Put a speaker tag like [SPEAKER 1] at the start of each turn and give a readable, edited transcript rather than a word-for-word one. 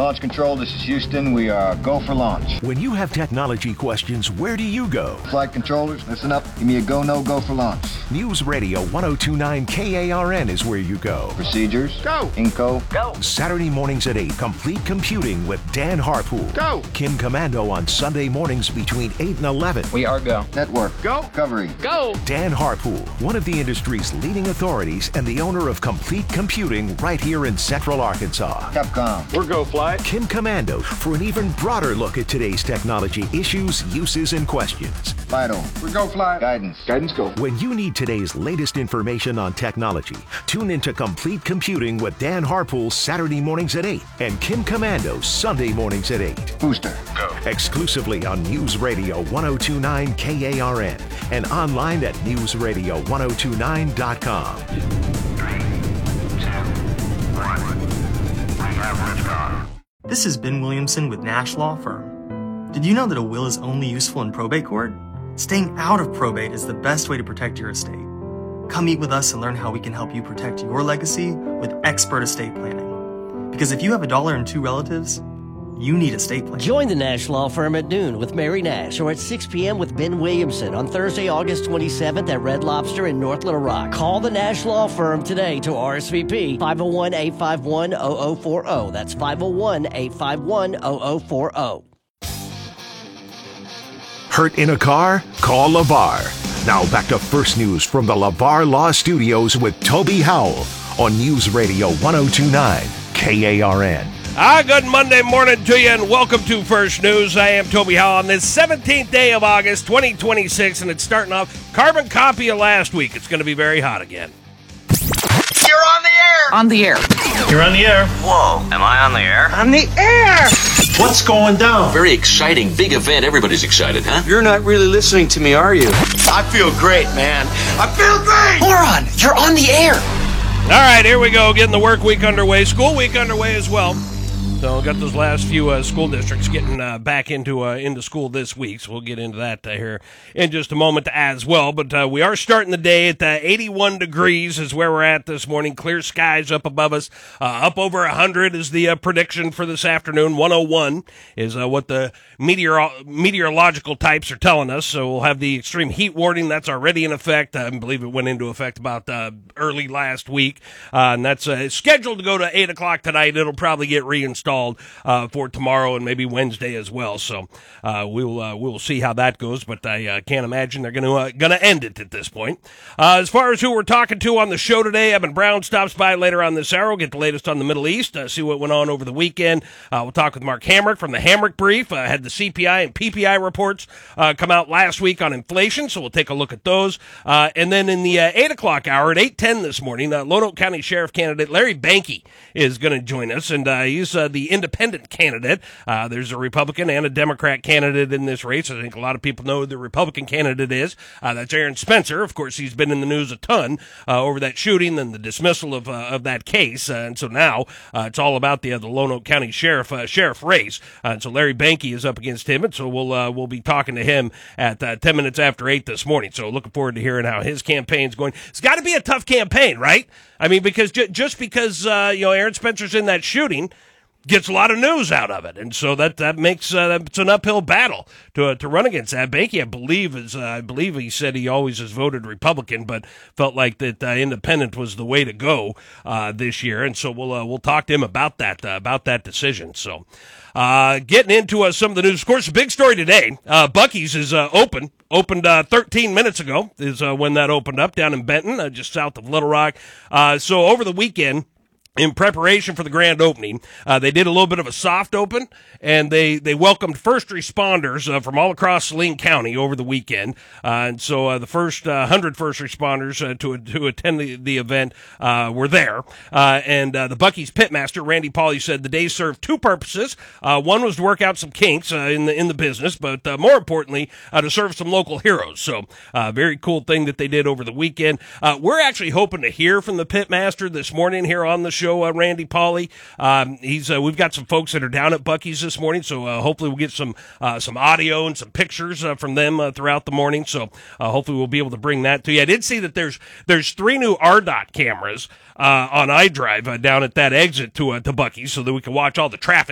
[SPEAKER 1] Launch Control, this is Houston. We are go for launch.
[SPEAKER 2] When you have technology questions, where do you go?
[SPEAKER 1] Flight controllers, listen up. Give me a go, no go for launch.
[SPEAKER 2] News Radio 1029 KARN is where you go.
[SPEAKER 1] Procedures.
[SPEAKER 3] Go.
[SPEAKER 1] Inco.
[SPEAKER 3] Go.
[SPEAKER 2] Saturday mornings at 8, Complete Computing with Dan Harpool.
[SPEAKER 3] Go.
[SPEAKER 2] Kim Commando on Sunday mornings between 8 and 11.
[SPEAKER 4] We are go.
[SPEAKER 1] Network.
[SPEAKER 3] Go.
[SPEAKER 1] Recovery.
[SPEAKER 4] Go.
[SPEAKER 2] Dan Harpool, one of the industry's leading authorities and the owner of Complete Computing right here in Central Arkansas.
[SPEAKER 1] Capcom.
[SPEAKER 3] We're go fly.
[SPEAKER 2] Kim Commando for an even broader look at today's technology issues, uses, and questions.
[SPEAKER 1] Vital.
[SPEAKER 3] We're go fly.
[SPEAKER 1] Guidance.
[SPEAKER 3] Guidance go.
[SPEAKER 2] When you need today's latest information on technology, tune into Complete Computing with Dan Harpool Saturday mornings at 8 and Kim Commando Sunday mornings at 8.
[SPEAKER 1] Booster.
[SPEAKER 3] Go.
[SPEAKER 2] Exclusively on News Radio 1029 KARN and online at newsradio1029.com.
[SPEAKER 5] 3, 2, 1. We have liftoff.
[SPEAKER 6] This is Ben Williamson with Nash Law Firm. Did you know that a will is only useful in probate court? Staying out of probate is the best way to protect your estate. Come meet with us and learn how we can help you protect your legacy with expert estate planning. Because if you have a dollar and two relatives, you need estate planning.
[SPEAKER 7] Join the Nash Law Firm at noon with Mary Nash or at 6 p.m. with Ben Williamson on Thursday, August 27th at Red Lobster in North Little Rock. Call the Nash Law Firm today to RSVP 501-851-0040. That's 501-851-0040.
[SPEAKER 2] Hurt in a car? Call LeVar. Now back to First News from the LeVar Law Studios with Toby Howell on News Radio 1029 KARN.
[SPEAKER 8] Good Monday morning to you, and welcome to First News. I am Toby Howell on this 17th day of August, 2026, and it's starting off carbon copy of last week. It's going to be very hot again.
[SPEAKER 5] You're on the air!
[SPEAKER 9] On the air.
[SPEAKER 10] You're on the air.
[SPEAKER 5] Whoa, am I on the air?
[SPEAKER 9] On the air!
[SPEAKER 10] What's going down?
[SPEAKER 11] Very exciting, big event. Everybody's excited, huh?
[SPEAKER 4] You're not really listening to me, are you?
[SPEAKER 5] I feel great, man. I feel great!
[SPEAKER 9] Moron, you're on the air!
[SPEAKER 8] All right, here we go, getting the work week underway. School week underway as well. So got those last few school districts getting back into school this week, so we'll get into that here in just a moment as well. But we are starting the day at 81 degrees is where we're at this morning. Clear skies up above us. Up over 100 is the prediction for this afternoon. 101 is what the meteorological types are telling us. So we'll have the extreme heat warning. That's already in effect. I believe it went into effect about early last week. And that's scheduled to go to 8 o'clock tonight. It'll probably get reinstalled for tomorrow and maybe Wednesday as well. So we'll see how that goes, but I can't imagine they're gonna end it at this point. As far as who we're talking to on the show today, Evan Brown stops by later on this hour. We'll get the latest on the Middle East, see what went on over the weekend. We'll talk with Mark Hamrick from the Hamrick Brief. Had the CPI and PPI reports come out last week on inflation, so we'll take a look at those. And then in the 8 o'clock hour at 8:10 this morning, Lone Oak County Sheriff candidate Larry Banke is going to join us, and he's the independent candidate. There's a Republican and a Democrat candidate in this race. I think a lot of people know who the Republican candidate is. That's Aaron Spencer. Of course, he's been in the news a ton over that shooting and the dismissal of that case. And so now it's all about the Lone Oak County sheriff race. And so Larry Banke is up against him, and so we'll be talking to him at 10 minutes after 8 this morning. So looking forward to hearing how his campaign's going. It's got to be a tough campaign, right? I mean, because just because Aaron Spencer's in that shooting gets a lot of news out of it, and so that makes it's an uphill battle to run against that. Banke, I believe he said he always has voted Republican, but felt like that independent was the way to go this year, and so we'll talk to him about that decision. So. Getting into some of the news, of course, the big story today, Buc-ee's is opened 13 minutes ago is when that opened up down in Benton, just south of Little Rock. So over the weekend, in preparation for the grand opening, they did a little bit of a soft open, and they welcomed first responders from all across Saline County over the weekend. And so the first 100 first responders to attend the event were there. And the Buc-ee's pitmaster, Randy Pauly, said the day served two purposes. One was to work out some kinks in the business, but more importantly, to serve some local heroes. So very cool thing that they did over the weekend. We're actually hoping to hear from the pitmaster this morning here on the show. Randy Pauly. We've got some folks that are down at Buc-ee's this morning, so hopefully we'll get some audio and some pictures from them throughout the morning. So hopefully we'll be able to bring that to you. I did see that there's 3 new RDOT cameras on iDrive down at that exit to Buc-ee's, so that we can watch all the traffic